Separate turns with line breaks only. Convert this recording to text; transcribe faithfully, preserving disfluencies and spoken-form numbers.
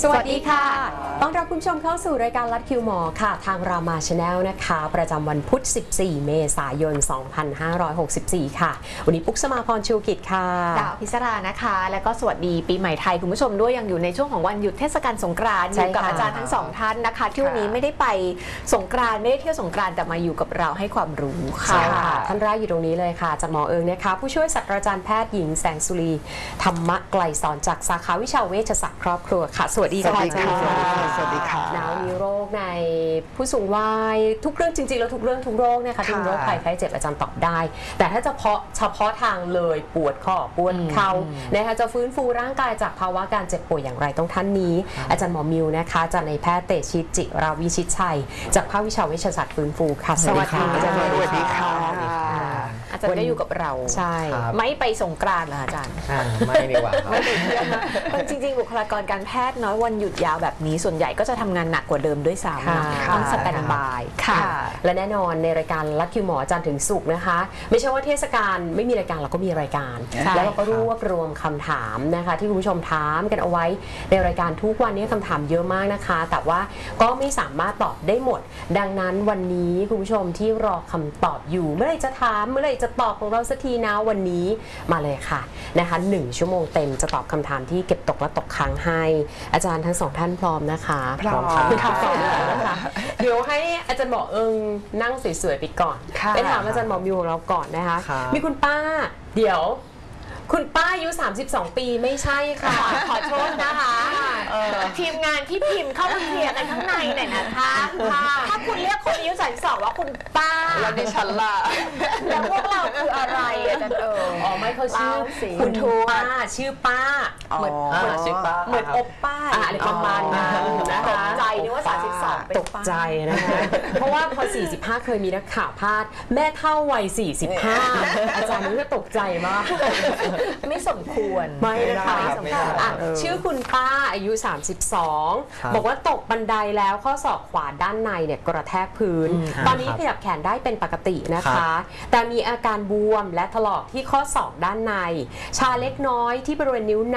สวัสดีค่ะต้อนรับคุณผู้ชมเข้าสู่รายการลัดคิวหมอค่ะทางรามาชาแนลนะคะประจำวันพุธสิบสี่เมษายนสองพันห้าร้อยหกสิบสี่ค่ะวันนี้ปุ๊กสมาพรชูกิจค่ะ
ดาวพิศรานะคะแล้วก็สวัสดีปีใหม่ไทยคุณผู้ชมด้วยยังอยู่ในช่วงของวันหยุดเทศกาลสงกรานต์อยู่กับอาจารย์ทั้งสองท่านนะคะที่วันนี้ไม่ได้ไปสงกรานต์ไม่ได้เที่ยวสงกรานต์แต่มาอยู่กับเราให้ความรู้ค่ะ
ท่านแรกอยู่ตรงนี้เลยค่ะอาจารย์หมอเอิงนะคะผู้ช่วยศาสตราจารย์แพทย์หญิงแสงสุรีธรรมะไกลสอนจากสาขาวิชาเวชศาสตร์ครอบครัวค่ะสวัสดีค่ะอาจารย์
สวัสดีค่ะ
หนาวมีโรคในผู้สูงวัยทุกเรื่องจริงๆแล้วทุกเรื่องทุกโรคนะคะทุกโรคภัยไข้เจ็บอาจารย์ตอบได้แต่ถ้าเฉพาะเฉพาะทางเลยปวดข้อปวดเข่านะคะจะฟื้นฟูร่างกายจากภาวะการเจ็บป่วยอย่างไรต้องท่านนี้อาจารย์หมอมิวนะคะอาจารย์นายแพทย์เตชิตจิราวิชิตชัยจากภาควิชาเวชศาสตร์ฟื้นฟูค่ะ
สวัสดีอาจารย์
สวัสดีค่ะ
อาจารย์ได้อยู่กับเรา
ใช่
ไม่ไปสงกรานต์เหรออาจารย์
ไม่ดีกว่า
ไม่ไปเที่ยวนะจริงๆบุคลากรการแพทย์น้อยวันหยุดยาวแบบนี้ส่วนใหญ่ก็จะทำงานหนักกว่าเดิมด้วยซ้ำต้องสแตนบาย
ค่ะและแน่นอนในรายการลัดคิวหมอจันทร์ถึงศุกร์นะคะไม่ใช่ว่าเทศกาลไม่มีรายการเราก็มีรายการแล้วเราก็รวบรวมคำถามนะคะที่คุณผู้ชมถามกันเอาไว้ในรายการทุกวันนี้คำถามเยอะมากนะคะแต่ว่าก็ไม่สามารถตอบได้หมดดังนั้นวันนี้คุณผู้ชมที่รอคำตอบอยู่เมื่อไหร่จะถามเมื่อไหร่จะตอบของเราสักทีนะวันนี้มาเลยค่ะนะคะหนึ่งชั่วโมงเต็มจะตอบคำถามที่เก็บตกและตกค้างให้อาจารย์ทั้งสองท่านพร้อมนะคะ
พร้อมค่ะ
เดี๋ยวให้อาจารย์หมอเอิงนั่งสวยๆไปก่อนไปถามอาจารย์หมอมิวของเราก่อนนะคะมีคุณป้าเดี๋ยวคุณป้าอายุสามสิบสองปีไม่ใช่ค่ะขอโทษนะคะ
ทีมงานที่พิมพ์เข้ามาเคลียร์กันข้างในหน่อยนะคะถ้าคุณเรียกคนอายุสามสิบสองว่าคุณป้า
แล้วดิฉันล่ะ
แล้วพวกเราคืออะไรอาจารย์เอิง
อ๋อไม่เขาชื่อคุณทวดชื่อป้า
เหมือนชื่อป้า
เหมือนอบป้าอะไรประมาณนั้นนะคะ
ตกใจนึกว่าสามสิบสอง
ตกใจนะคะเพราะว่าพอสี่สิบห้าเคยมีนักข่าวพาดแม่เท่าวัยสี่สิบห้าอาจารย์นึกว่าตกใจมาก
ไม่สมควร
ไม่นะคะชื่อคุณป้าอายุสามสิบสองบอกว่าตกบันไดแล้วข้อศอกขวาด้านในเนี่ยกระแทกพื้นตอนนี้ขยับแขนได้เป็นปกตินะคะแต่มีอาการบวมและถลอกที่ข้อศอกด้านในชาเล็กน้อยที่บริเวณนิ้ว